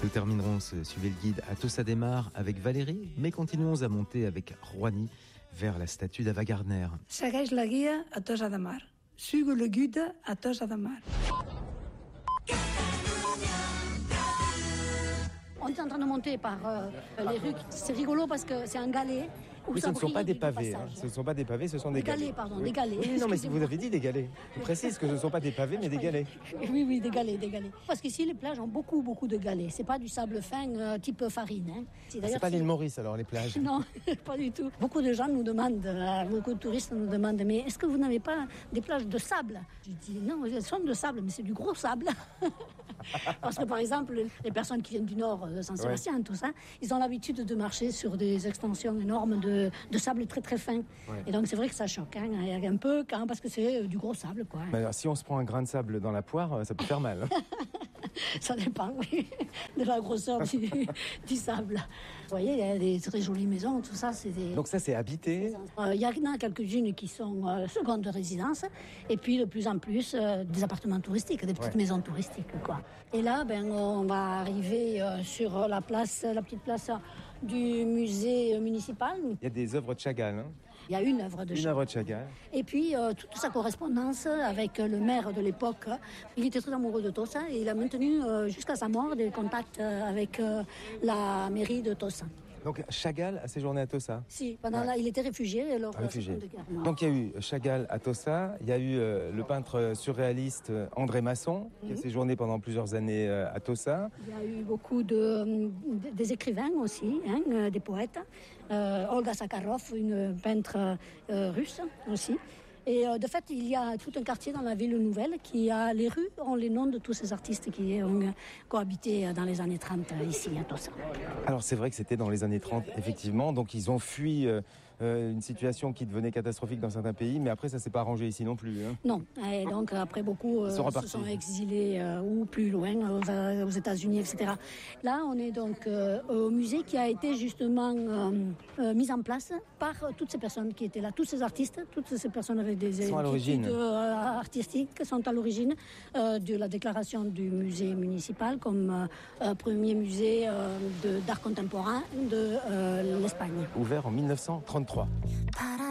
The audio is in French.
Nous terminerons ce Suivez le guide à Tossa démarre avec Valérie, mais continuons à monter avec Rouhani vers la statue d'Ava Gardner. Segueix la guia a Tossa de Mar. Sigue le guide a Tossa de Mar. On est en train de monter par les rues. C'est rigolo parce que c'est un galet. Oui, ce ne sont pas des pavés. Ce ne sont pas des pavés, ce sont des galets. Des galets. Oui, non, mais vous avez dit des galets. Je précise que ce ne sont pas des pavés, mais des galets. Oui, des galets. Parce qu'ici, les plages ont beaucoup de galets. C'est pas du sable fin type farine. Hein. C'est pas l'île Maurice, alors, les plages? Non, pas du tout. Beaucoup de gens nous demandent, beaucoup de touristes nous demandent, mais est-ce que vous n'avez pas des plages de sable? Je dis non, elles sont de sable, mais c'est du gros sable. Parce que, par exemple, les personnes qui viennent du nord, de Saint-Sébastien, tout ça, ils ont l'habitude de marcher sur des extensions énormes de sable très fin. Ouais. Et donc c'est vrai que ça choque, hein, un peu, parce que c'est du gros sable, quoi. Mais alors, si on se prend un grain de sable dans la poire, ça peut faire mal. Ça dépend, oui, de la grosseur du sable. Vous voyez, il y a des très jolies maisons, tout ça. Donc ça, c'est habité? Il y en a quelques-unes qui sont secondes résidences, et puis de plus en plus des appartements touristiques, des petites maisons touristiques, quoi. Et là, on va arriver sur la petite place du musée municipal. Il y a des œuvres de Chagall, hein? Il y a une œuvre de Chagall. Et puis, toute sa correspondance avec le maire de l'époque. Il était très amoureux de Tossa et il a maintenu jusqu'à sa mort des contacts avec la mairie de Tossa. Donc Chagall a séjourné à Tossa? Si, il était réfugié lors de la Seconde Guerre. Donc il y a eu Chagall à Tossa, il y a eu le peintre surréaliste André Masson, qui a séjourné pendant plusieurs années à Tossa. Il y a eu beaucoup des écrivains aussi, hein, des poètes. Olga Sakharov, une peintre russe aussi. Et de fait, il y a tout un quartier dans la ville nouvelle qui a les rues, ont les noms de tous ces artistes qui ont cohabité dans les années 30 ici à Tossa. Alors c'est vrai que c'était dans les années 30, effectivement. Donc ils ont fui une situation qui devenait catastrophique dans certains pays, mais après ça s'est pas arrangé ici non plus. Hein. Non, et donc après beaucoup se sont exilés ou plus loin, aux États-Unis, etc. Là, on est donc au musée qui a été justement mis en place par toutes ces personnes qui étaient là, tous ces artistes, toutes ces personnes avec des études artistiques sont à l'origine de la déclaration du musée municipal comme premier musée d'art contemporain de l'Espagne. Ouvert en 1933.